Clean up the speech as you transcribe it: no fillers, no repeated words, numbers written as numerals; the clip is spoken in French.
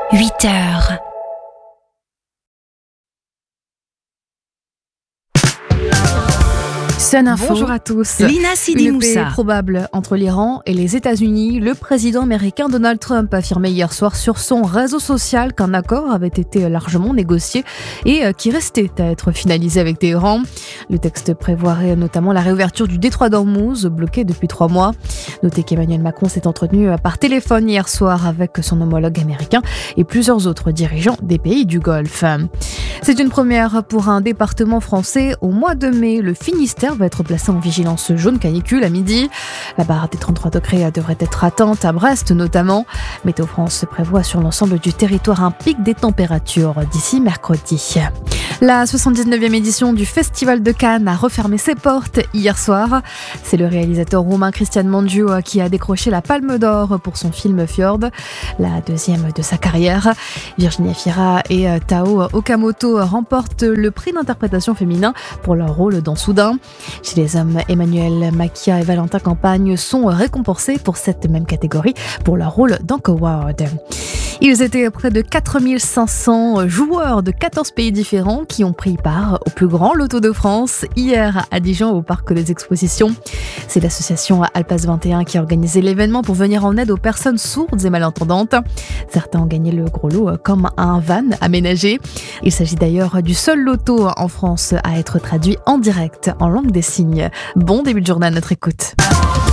8h. Sun Info. Bonjour à tous. Lina Sidi Une paix Moussa. probable entre l'Iran et les États-Unis. Le président américain Donald Trump a affirmé hier soir sur son réseau social qu'un accord avait été largement négocié et qui restait à être finalisé avec Téhéran. Le texte prévoirait notamment la réouverture du détroit d'Ormuz, bloqué depuis 3 mois. Notez qu'Emmanuel Macron s'est entretenu par téléphone hier soir avec son homologue américain et plusieurs autres dirigeants des pays du Golfe. C'est une première pour un département français. Au mois de mai, le Finistère va être placé en vigilance jaune canicule à midi. La barre des 33 degrés devrait être atteinte à Brest notamment. Météo France prévoit sur l'ensemble du territoire un pic des températures d'ici mercredi. La 79e édition du Festival de Cannes a refermé ses portes hier soir. C'est le réalisateur roumain Cristian Mungiu qui a décroché la Palme d'Or pour son film Fjord, la deuxième de sa carrière. Virginia Fira et Tao Okamoto remportent le prix d'interprétation féminin pour leur rôle dans Soudain. Chez les hommes, Emmanuel Makia et Valentin Campagne sont récompensés pour cette même catégorie pour leur rôle dans Coward. Ils étaient près de 4500 joueurs de 14 pays différents qui ont pris part au plus grand loto de France hier à Dijon au parc des expositions. C'est l'association Alpace 21 qui a organisé l'événement pour venir en aide aux personnes sourdes et malentendantes. Certains ont gagné le gros lot comme un van aménagé. Il s'agit d'ailleurs du seul loto en France à être traduit en direct en langue des signes. Bon début de journée à notre écoute.